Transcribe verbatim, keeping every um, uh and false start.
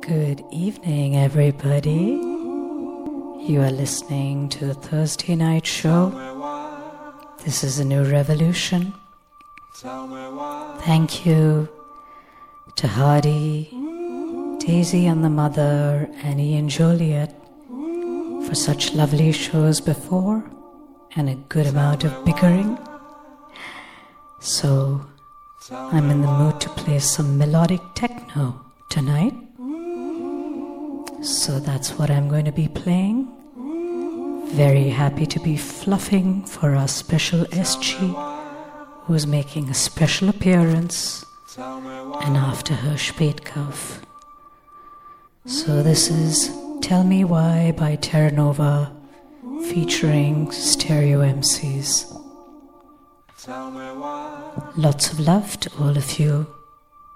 Good evening, everybody. You are listening to the Thursday night show. This is a new revolution. Thank you to Hardy, Daisy and the Mother, Annie and Joliet for such lovely shows before and a good amount of bickering. So I'm in the mood to play some melodic techno tonight. So that's what I'm going to be playing. Very happy to be fluffing for our special S G, who's making a special appearance, and after her Spätkauf. So this is Tell Me Why by Terra Nova, featuring Stereo M Cs. Lots of love to all of you.